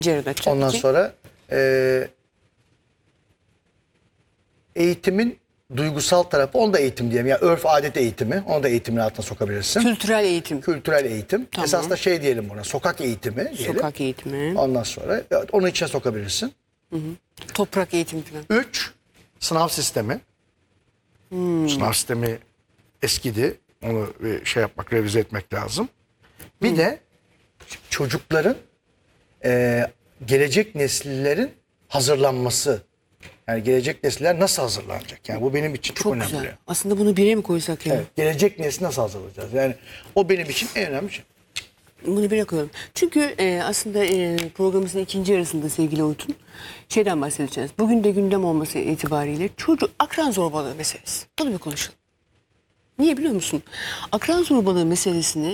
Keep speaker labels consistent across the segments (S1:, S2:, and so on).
S1: Cerrah'da tabii
S2: Ondan
S1: ki.
S2: sonra eğitimin duygusal tarafı, onu da eğitim diyelim. Yani örf adet eğitimi, onu da eğitimin altına sokabilirsin.
S1: Kültürel eğitim.
S2: Kültürel eğitim.
S1: Tamam.
S2: Esasında şey diyelim buna, sokak eğitimi diyelim.
S1: Sokak eğitimi.
S2: Ondan sonra evet, onun içine sokabilirsin.
S1: Toprak eğitimi falan.
S2: 3, sınav sistemi. Sınav sistemi eskidi. Onu şey yapmak, revize etmek lazım. Bir de çocukların, gelecek nesillerin hazırlanması. Yani gelecek nesiller nasıl hazırlanacak? Yani bu benim için çok
S1: Çok
S2: önemli.
S1: güzel. Aslında bunu bire mi koysak ya?
S2: Evet, gelecek nesli nasıl hazırlayacağız? Yani o benim için en önemli şey.
S1: Bunu bire koyalım. Çünkü aslında programımızın ikinci yarısında sevgili Oytun şeyden bahsedeceğiz. Bugün de gündem olması itibariyle çocuk akran zorbalığı meselesi. Bunu bir konuşalım. Niye biliyor musun? Akran zorbalığı meselesini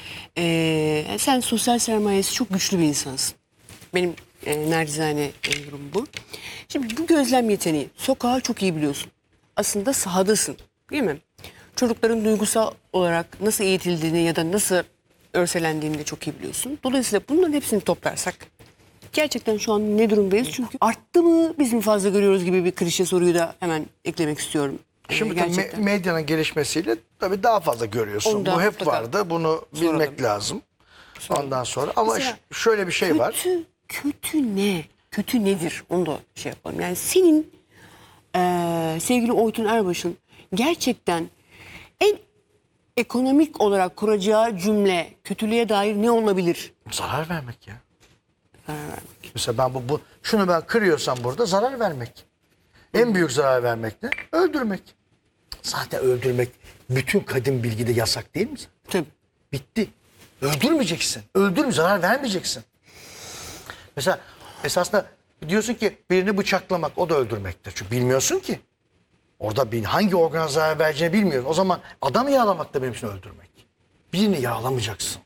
S1: sen sosyal sermayesi çok güçlü bir insansın. Benim nacizane durum bu. Şimdi bu gözlem yeteneği, sokağı çok iyi biliyorsun. Aslında sahadasın, değil mi? Çocukların duygusal olarak nasıl eğitildiğini ya da nasıl örselendiğini de çok iyi biliyorsun. Dolayısıyla bunların hepsini toplarsak gerçekten şu an ne durumdayız? Çünkü arttı mı, biz mi fazla görüyoruz gibi bir klişe soruyu da hemen eklemek istiyorum.
S2: Şimdi tabii medyanın gelişmesiyle tabii daha fazla görüyorsun.
S1: Ondan
S2: Bu hep
S1: mutlaka
S2: vardı. Bunu bilmek lazım. Ondan sonra ama
S1: Mesela
S2: şöyle bir şey var.
S1: Kötü ne? Kötü nedir? Onu da şey yapalım. Yani senin sevgili Oytun Erbaş'ın gerçekten en ekonomik olarak kuracağı cümle kötülüğe dair ne olabilir?
S2: Zarar vermek ya.
S1: Zarar vermek.
S2: Mesela ben şunu ben kırıyorsam burada zarar vermek. En büyük zarar vermek ne? Öldürmek. Zaten öldürmek bütün kadim bilgide yasak değil mi?
S1: Tabii.
S2: Bitti. Öldürmeyeceksin. Zarar vermeyeceksin. Mesela esasında diyorsun ki birini bıçaklamak o da öldürmektir. Çünkü bilmiyorsun ki. Orada hangi organa zarar vereceğini bilmiyorsun. O zaman adamı yağlamak da benim için öldürmek. Birini yağlamayacaksın.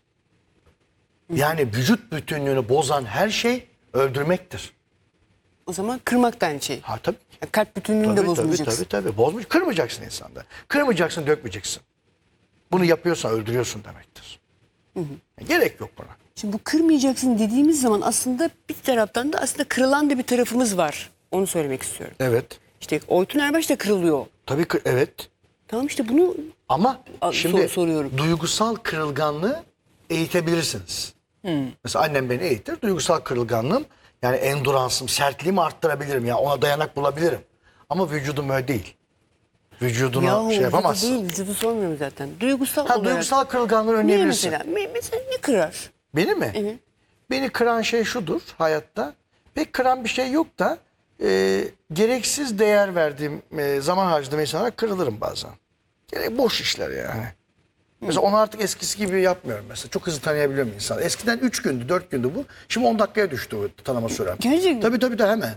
S2: Yani vücut bütünlüğünü bozan her şey öldürmektir.
S1: O zaman kırmak da aynı şey.
S2: Ha tabii.
S1: Yani kalp bütünlüğünü de bozmayacaksın.
S2: Tabii. Bozmuş. Kırmayacaksın insanda. Kırmayacaksın, dökmeyeceksin. Bunu yapıyorsan öldürüyorsun demektir. Gerek yok buna.
S1: Şimdi bu kırmayacaksın dediğimiz zaman aslında bir taraftan da aslında kırılan da bir tarafımız var. Onu söylemek istiyorum.
S2: Evet.
S1: İşte Oytun Erbaş da kırılıyor.
S2: Tabii evet.
S1: Tamam işte bunu
S2: Ama şimdi
S1: soruyorum.
S2: duygusal kırılganlığı eğitebilirsiniz. Mesela annem beni eğitir. Duygusal kırılganlığım yani enduransım, sertliğimi arttırabilirim. Yani ona dayanak bulabilirim. Ama vücudum öyle değil. Vücudunu
S1: Yahu
S2: şey yapamazsın.
S1: vücudu değil, vücudu sormuyorum zaten. Duygusal olarak.
S2: Duygusal kırılganlığı
S1: Ne
S2: önleyebilirsin.
S1: mesela ne kırar?
S2: Beni mi?
S1: Evet.
S2: Beni kıran şey şudur hayatta. Pek kıran bir şey yok da gereksiz değer verdiğim, zaman harcadığım insanlara kırılırım bazen. Boş işler yani. Mesela onu artık eskisi gibi yapmıyorum mesela. Çok hızlı tanıyabiliyorum insanı. Eskiden 3 gündü, 4 gündü bu. Şimdi 10 dakikaya düştü o tanıma sürem.
S1: Gerçekten.
S2: Tabii de hemen.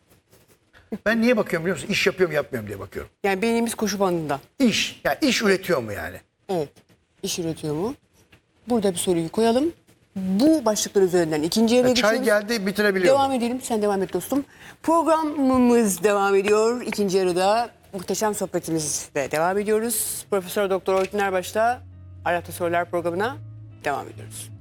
S2: Ben niye bakıyorum biliyor musun? İş yapıyorum yapmıyorum diye bakıyorum.
S1: Yani beynimiz koşu bandında.
S2: İş. Yani iş üretiyor mu yani?
S1: Evet. İş üretiyor mu? Burada bir soruyu koyalım. Bu başlıklar üzerinden ikinci yarıya
S2: Çay
S1: geçiyoruz.
S2: geldi bitirebiliyorum.
S1: Devam edelim. Sen devam et dostum. Programımız devam ediyor. İkinci yarıda muhteşem sohbetimizle devam ediyoruz. Profesör Doktor Oytun Erbaş'la Aratı Sorular programına devam ediyoruz.